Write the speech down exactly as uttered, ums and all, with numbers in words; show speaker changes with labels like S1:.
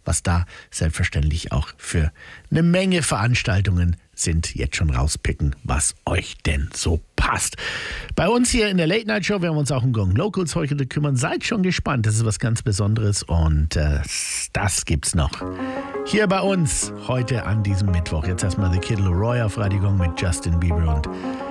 S1: was da selbstverständlich auch für eine Menge Veranstaltungen sind. Jetzt schon rauspicken, was euch denn so passt. Bei uns hier in der Late Night Show werden wir uns auch um Gong Locals heute kümmern. Seid schon gespannt, das ist was ganz Besonderes und äh, das gibt's noch. Hier bei uns heute an diesem Mittwoch. Jetzt erstmal The Kid Laroi auf Radio Gong mit Justin Bieber und